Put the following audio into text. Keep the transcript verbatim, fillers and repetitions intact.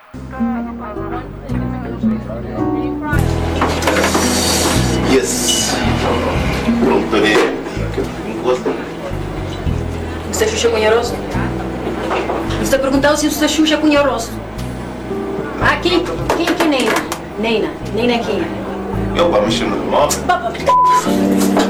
Yes. Pronto, peguei. Um gosto. Você é Xuxa Cunha-Rosto? Você está perguntando se você é Xuxa Cunha-Rosto. Ah, quem? Quem é que é Neina? Neina. Neina é quem? Eu vou mexer no nome.